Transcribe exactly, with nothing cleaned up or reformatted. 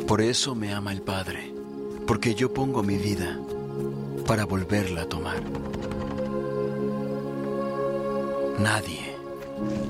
Por eso me ama el Padre, porque yo pongo mi vida para volverla a tomar. Nadie